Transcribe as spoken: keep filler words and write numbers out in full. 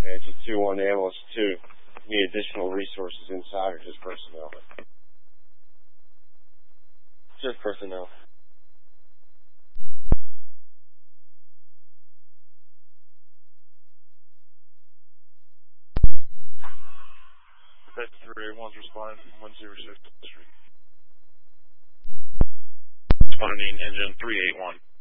It's a two one ambulance two. Need additional resources inside or just personnel? Just personnel. That's three eight one's responding from one zero six Street. Responding engine three eight one.